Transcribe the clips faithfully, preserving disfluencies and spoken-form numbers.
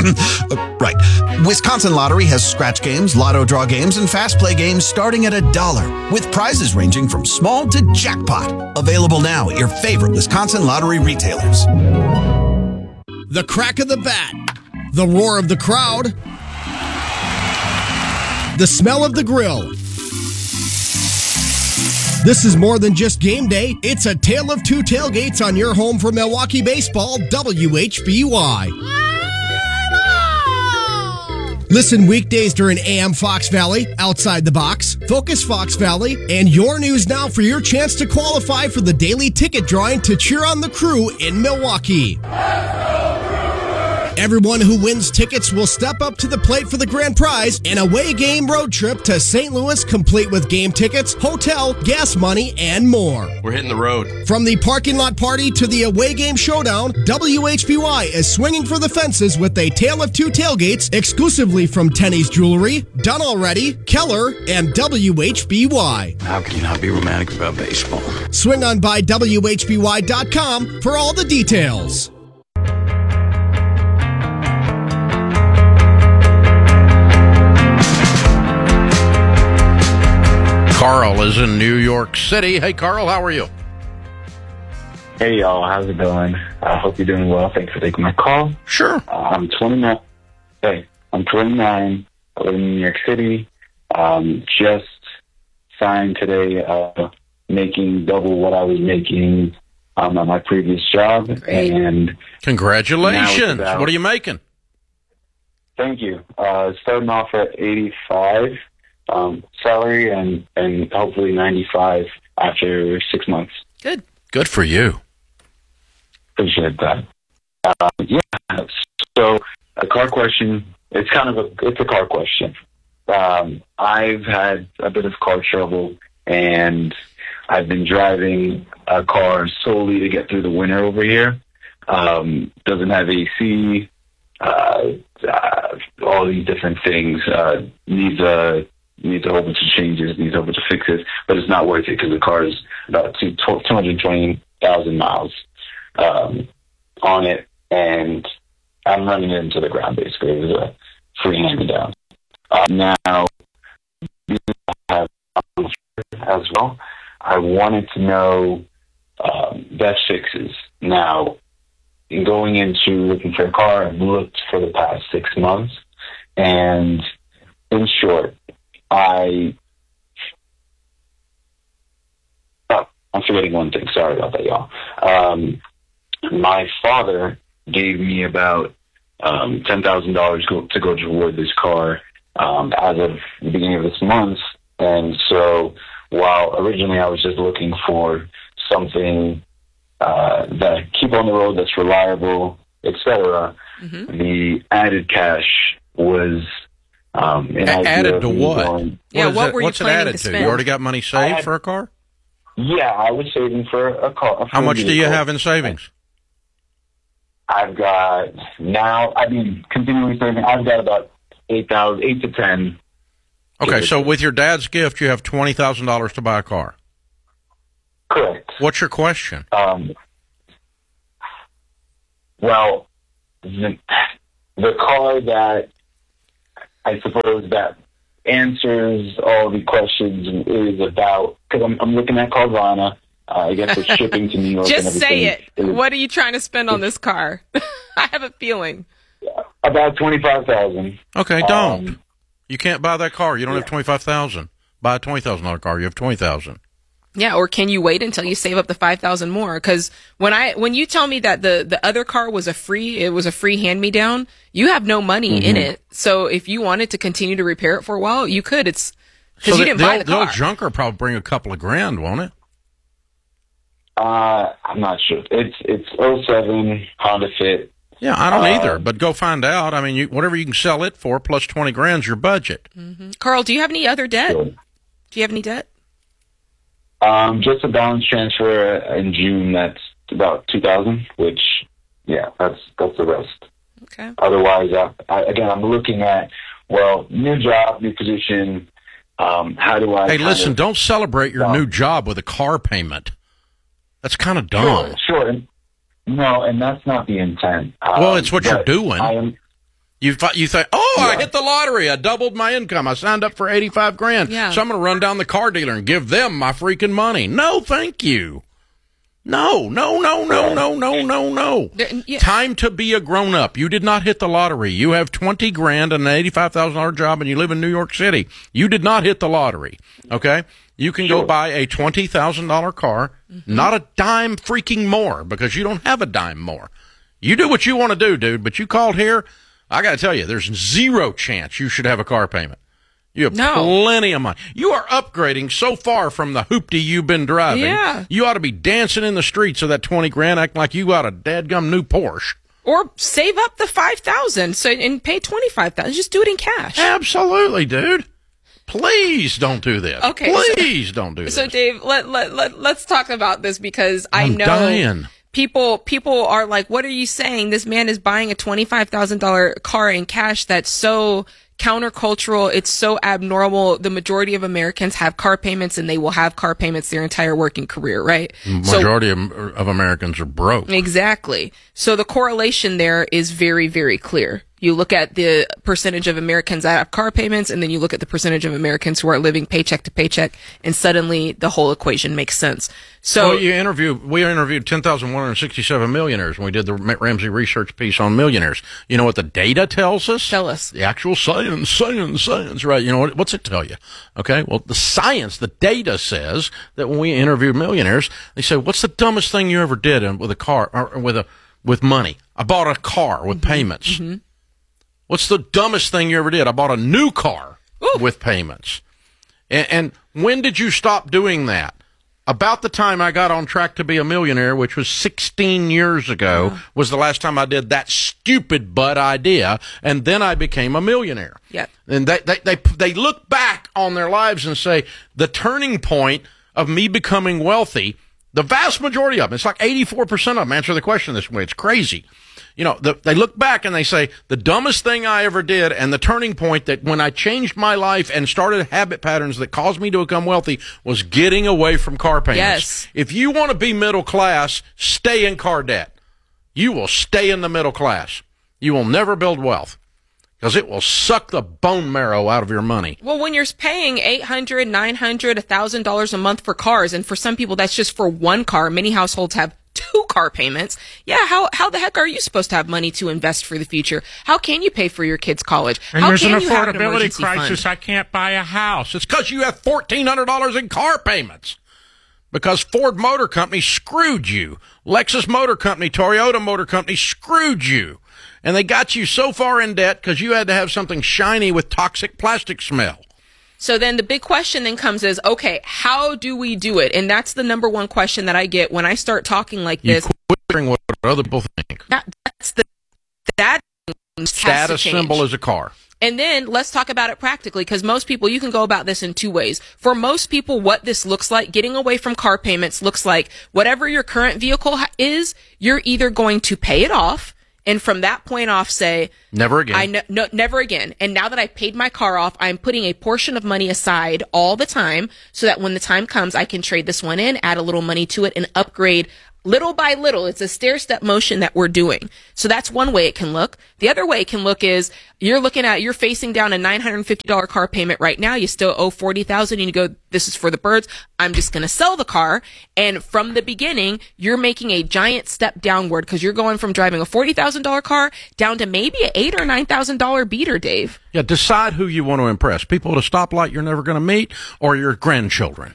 Uh, right. Wisconsin Lottery has scratch games, lotto draw games, and fast play games starting at a dollar, with prizes ranging from small to jackpot. Available now at your favorite Wisconsin Lottery retailers. The crack of the bat, the roar of the crowd, the smell of the grill. This is more than just game day. It's a tale of two tailgates on your home for Milwaukee baseball, W H B Y. Listen weekdays during A M Fox Valley, Outside the Box, Focus Fox Valley, and Your News Now for your chance to qualify for the daily ticket drawing to cheer on the Crew in Milwaukee. Everyone who wins tickets will step up to the plate for the grand prize, an away game road trip to Saint Louis, complete with game tickets, hotel, gas money, and more. We're hitting the road. From the parking lot party to the away game showdown, W H B Y is swinging for the fences with a tale of two tailgates exclusively from Tenney's Jewelry, Done Already, Keller, and W H B Y. How can you not be romantic about baseball? Swing on by W H B Y dot com for all the details. Carl is in New York City. Hey, Carl, how are you? Hey, y'all. How's it going? I hope you're doing well. Thanks for taking my call. Sure. Uh, I'm twenty-nine. Hey, I'm twenty-nine. I live in New York City. Um, just signed today, uh, making double what I was making um, at my previous job. Great. And congratulations. About, what are you making? Thank you. Uh, starting off at eighty-five. Um, salary and, and hopefully ninety-five after six months. Good. Good for you. Appreciate that. Uh, yeah. So a car question. It's kind of a, it's a car question. Um, I've had a bit of car trouble and I've been driving a car solely to get through the winter over here. Um, doesn't have A C, uh, uh, all these different things, uh, needs a, needs a whole bunch of changes, needs a whole bunch of fixes, but it's not worth it because the car is about two hundred twenty thousand miles um, on it, and I'm running it into the ground basically. It was a free hand-me-down. Uh, now, I have as well. I wanted to know um, best fixes. Now, in going into looking for a car, I've looked for the past six months, and in short, I, oh, I'm forgetting one thing. Sorry about that, y'all. Um, my father gave me about um, ten thousand dollars go, to go toward this car um, as of the beginning of this month. And so while originally I was just looking for something uh, that I keep on the road, that's reliable, et cetera, mm-hmm. the added cash was... Um, A- added to what? Going, yeah, what, what it, were you what's planning it added to to? spend? You already got money saved had, for a car? Yeah, I was saving for a car. How much do you have in savings? I've got now. I mean, continually saving. I've got about eight thousand, eight to ten. Okay, so with your dad's gift, you have twenty thousand dollars to buy a car. Correct. What's your question? Um. Well, the, the car that. I suppose that answers all the questions is about, because I'm, I'm looking at Carvana. Uh, I guess it's shipping to New York. Just and say it. It's, what are you trying to spend on this car? I have a feeling. About twenty-five thousand dollars. Okay, don't. Um, you can't buy that car. You don't yeah. have twenty-five thousand dollars. Buy a twenty thousand dollars car. You have twenty thousand dollars. Yeah, or can you wait until you save up the five thousand more? Because when I when you tell me that the, the other car was a free, it was a free hand me down, you have no money mm-hmm. in it. So if you wanted to continue to repair it for a while, you could. It's because so you didn't the buy old, the car. The old junker probably bring a couple of grand, won't it? Uh, I'm not sure. It's it's oh seven Honda Fit. Yeah, I don't uh, either. But go find out. I mean, you, whatever you can sell it for, plus twenty grand's your budget. Mm-hmm. Carl, do you have any other debt? Sure. Do you have any debt? Um, just a balance transfer in June. That's about two thousand. Which, yeah, that's that's the rest. Okay. Otherwise, I, I, again, I'm looking at well, new job, new position. Um, how do I? Hey, listen! Of, don't celebrate your um, new job with a car payment. That's kind of dumb. Sure, sure. No, and that's not the intent. Well, um, it's what you're doing. I am, You th- you think, oh, yeah. I hit the lottery. I doubled my income. I signed up for eighty-five grand. Yeah. So I'm going to run down the car dealer and give them my freaking money. No, thank you. No, no, no, no, no, no, no, no. There, yeah. Time to be a grown up. You did not hit the lottery. You have twenty grand and an eighty-five thousand dollars job and you live in New York City. You did not hit the lottery. Okay? You can Sure. go buy a twenty thousand dollars car, mm-hmm. not a dime freaking more, because you don't have a dime more. You do what you want to do, dude, but you called here. I got to tell you, there's zero chance you should have a car payment. You have no. plenty of money. You are upgrading so far from the hoopty you've been driving. Yeah. You ought to be dancing in the streets of that twenty grand, acting like you got a dadgum new Porsche. Or save up the five thousand so and pay twenty-five thousand. Just do it in cash. Absolutely, dude. Please don't do this. Okay. Please so, don't do this. So, Dave, let, let, let, let's talk about this because I I'm know dying. people people are like, what are you saying? This man is buying a twenty-five thousand dollars car in cash. That's so countercultural. It's so abnormal. The majority of Americans have car payments and they will have car payments their entire working career, right? Majority so, of, of Americans are broke. Exactly. So the correlation there is very, very clear. You look at the percentage of Americans that have car payments, and then you look at the percentage of Americans who are living paycheck to paycheck, and suddenly the whole equation makes sense. So well, you interview, we interviewed ten thousand one hundred sixty-seven millionaires when we did the Ramsey research piece on millionaires. You know what the data tells us? Tell us. The actual science, science, science, right? You know, what, what's it tell you? Okay, well, the science, the data says that when we interview millionaires, they say, what's the dumbest thing you ever did with a car, or with a, with money? I bought a car with mm-hmm. payments. Mm-hmm. What's the dumbest thing you ever did? I bought a new car Ooh. with payments. And, and when did you stop doing that? About the time I got on track to be a millionaire, which was sixteen years ago, oh. was the last time I did that stupid butt idea, and then I became a millionaire. Yep. And they, they, they, they look back on their lives and say, the turning point of me becoming wealthy, the vast majority of them, it's like eighty-four percent of them answer the question this way. It's crazy. You know, the, they look back and they say, the dumbest thing I ever did and the turning point that when I changed my life and started habit patterns that caused me to become wealthy was getting away from car payments. Yes. If you want to be middle class, stay in car debt. You will stay in the middle class. You will never build wealth because it will suck the bone marrow out of your money. Well, when you're paying eight hundred dollars, nine hundred dollars, one thousand dollars a month for cars, and for some people that's just for one car, many households have two car payments. Yeah, how how the heck are you supposed to have money to invest for the future? How can you pay for your kids' college? And how there's can an you have an affordability emergency crisis. fund? I can't buy a house. It's because you have fourteen hundred dollars in car payments. Because Ford Motor Company screwed you. Lexus Motor Company, Toyota Motor Company screwed you. And they got you so far in debt because you had to have something shiny with toxic plastic smell. So then the big question then comes is, okay, how do we do it? And that's the number one question that I get when I start talking like this. You quit hearing what other people think. That, that's the that status symbol is a car. And then let's talk about it practically, because most people, you can go about this in two ways. For most people, what this looks like, getting away from car payments looks like whatever your current vehicle ha- is, you're either going to pay it off, and from that point off, say, never again. I no, no, never again. And now that I paid my car off, I'm putting a portion of money aside all the time so that when the time comes, I can trade this one in, add a little money to it, and upgrade little by little. It's a stair-step motion that we're doing. So that's one way it can look. The other way it can look is you're looking at, you're facing down a nine hundred fifty dollars car payment right now. You still owe forty thousand dollars and you go, this is for the birds. I'm just going to sell the car. And from the beginning, you're making a giant step downward because you're going from driving a forty thousand dollars car down to maybe an eight thousand dollars or nine thousand dollars beater, Dave. Yeah, decide who you want to impress. People at a stoplight you're never going to meet, or your grandchildren.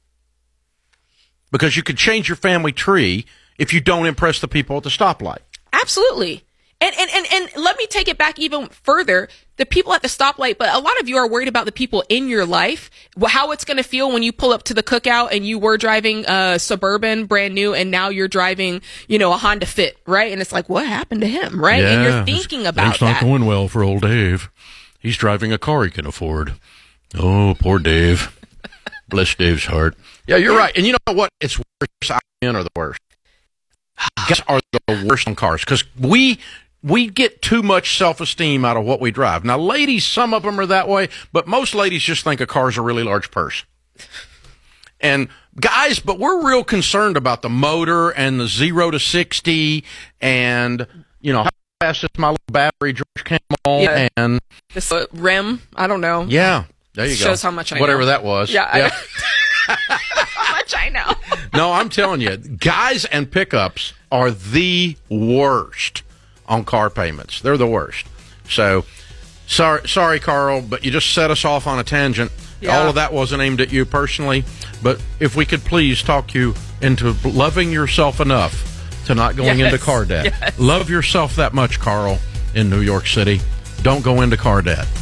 Because you could change your family tree if you don't impress the people at the stoplight. Absolutely. And, and, and, and let me take it back even further. The people at the stoplight, but a lot of you are worried about the people in your life, how it's going to feel when you pull up to the cookout and you were driving a Suburban brand new and now you're driving, you know, a Honda Fit, right? And it's like, what happened to him, right? Yeah, and you're thinking about things not that. going well for old Dave. He's driving a car he can afford. Oh, poor Dave. Bless Dave's heart. Yeah, you're right. And you know what? It's worse. Men are the worst. Guys are the worst on cars because we we get too much self-esteem out of what we drive. Now, ladies, some of them are that way, but most ladies just think a car's a really large purse. And guys, but we're real concerned about the motor and the zero to sixty and, you know, how fast as my little battery, George Camel, Yeah. and This uh, rim, I don't know. yeah, there you go. Shows how much I Whatever know. that was. Yeah, I- how much I know. No, I'm telling you, guys and pickups are the worst on car payments. They're the worst. So, sorry, sorry, Carl, but you just set us off on a tangent. Yeah. All of that wasn't aimed at you personally, but if we could please talk you into loving yourself enough to not going Yes. into car debt. Yes. Love yourself that much, Carl, in New York City. Don't go into car debt.